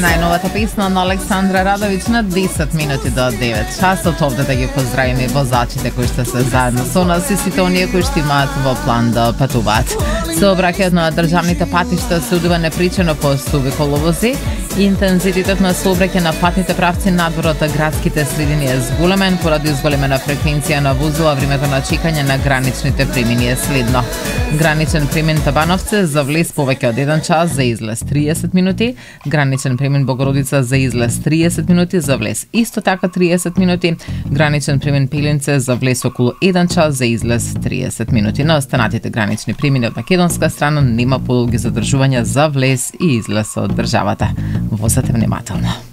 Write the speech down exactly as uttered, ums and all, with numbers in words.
најновата песна на Александра Радовиќ на десет минути до девет часот. Овде да ги поздравиме возачите кои што се заедно со нас и сите оние кои што имаат во план да патуваат. Сообраќајот на државните патишта се одвива непричено по суви коловози. Интензитетот на сообраќај на патните правци надвор од градските средини е зголемен поради зголемена фреквенција на возила. Времето на чекање на граничните премини е следно. Граничен премин Табановци за влез повеќе од еден час, за излез триесет минути. Граничен премин Богородица за излез триесет минути, за влез исто така триесет минути. Граничен премин Пилинце за влез околу еден час, за излез триесет минути. На останатите гранични премини од македонска страна нема подолги задржувања за влез и излез од државата. Возете внимателно.